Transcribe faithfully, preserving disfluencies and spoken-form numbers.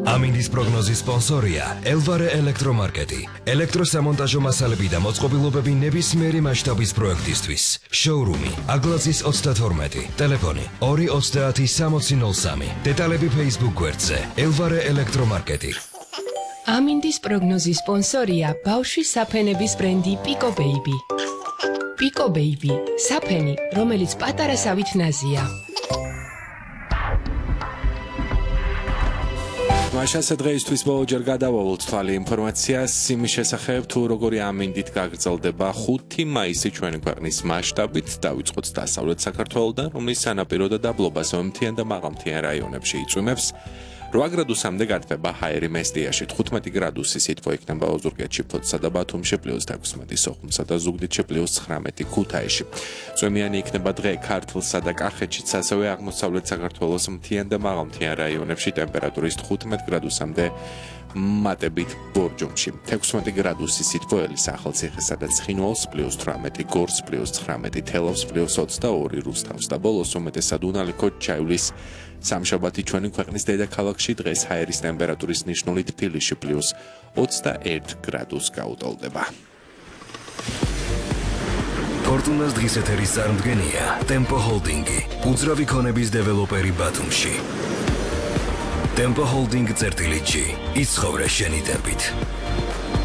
ამინდის პროგნოზის სპონსორია ელვარე ელექტრომარკეტი. ელექტროსამონტაჟო მასალები და მოწყობილობები ნებისმიერი მასშტაბის პროექტისთვის. შოურუმი აგლაძის ოცდათორმეტი. ტელეფონი ორი ოცდაათი სამოცი ნოლ სამი. დეტალები Facebook გვერდზე ელვარე ელექტრომარკეტი. ამინდის პროგნოზის სპონსორია ბავშვის საფენების ბრენდი Pico Baby. Pico Baby, საფენი, რომელიც პატარასავით ნაზია. მაშასე დღეისთვის ბოლო ჯერ გადავავალთ თვალი ინფორმაციას იმის შესახებ თუ როგორი ამინდით გაგრძელდება ხუთი მაისი ჩვენი ქვეყნის მასშტაბით დავიწყოთ დასავლეთ საქართველოდან რომლის სანაპირო და დაბლობას მთიან და მაღალმთიან რაიონებში იწვიმებს რვა გრადუსამდე გათბება ჰაერი მესტიაში თხუთმეტი გრადუსი სითბო იქნება ოზურგეთში ფოთსა და ბათუმში პლუს თექვსმეტი სოხუმსა და ზუგდიდში პლუს ცხრამეტი ქუთაისში წვიმიანი იქნება დღე ქართლსა და კახეთშიც ასევე აღმოსავლეთ საქართველოს მთიან და მაღალმთიან რაიონებში ტემპერატურის თხუთმეტ გრადუსამდე მატებით ბორჯომში თექვსმეტი გრადუსი სითბო ელის ახალციხესა და ცხინვალს პლუს თვრამეტი გორს პლუს ცხრამეტი თელავს პლუს ოცდაორი რუსთავს და ბოლოს უმეტესად უნალიქო ჩაივლის სამშაბათი ჩვენი ქვეყნის დედაქალაქში დღეს ჰაერის ტემპერატურის ნიშნული თბილისში პლუს ოცდაერთი გრადუსს გაუტოლდება. ფორტუნას დღის ეთერის წარმდგენია ტემპო ჰოლდინგი, უძრავი ქონების დეველოპერი ბათუმში. ტემპო ჰოლდინგ წერტილი ჯი, იცხოვრე შენი ტემპით.